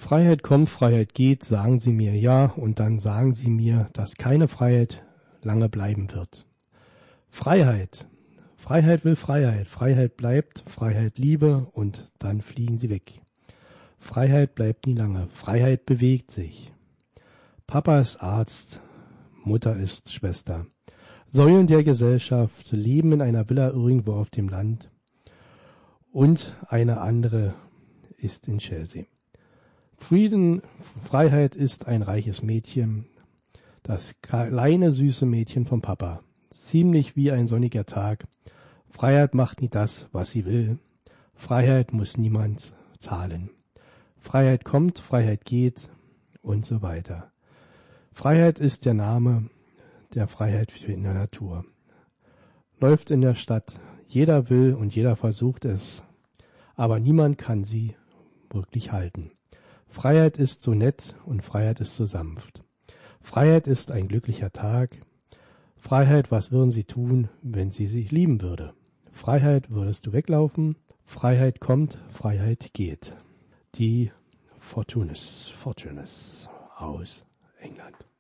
Freiheit kommt, Freiheit geht, sagen sie mir ja, und dann sagen sie mir, dass keine Freiheit lange bleiben wird. Freiheit. Freiheit will Freiheit. Freiheit bleibt, Freiheit Liebe, und dann fliegen sie weg. Freiheit bleibt nie lange. Freiheit bewegt sich. Papa ist Arzt, Mutter ist Schwester. Säulen der Gesellschaft leben in einer Villa irgendwo auf dem Land, und eine andere ist in Chelsea. Freiheit ist ein reiches Mädchen, das kleine süße Mädchen vom Papa, ziemlich wie ein sonniger Tag. Freiheit macht nie das, was sie will. Freiheit muss niemand zahlen. Freiheit kommt, Freiheit geht und so weiter. Freiheit ist der Name der Freiheit in der Natur. Läuft in der Stadt. Jeder will und jeder versucht es, aber niemand kann sie wirklich halten. Freiheit ist so nett und Freiheit ist so sanft. Freiheit ist ein glücklicher Tag. Freiheit, was würden sie tun, wenn sie sich lieben würde? Freiheit, würdest du weglaufen? Freiheit kommt, Freiheit geht. Die Fortunes aus England.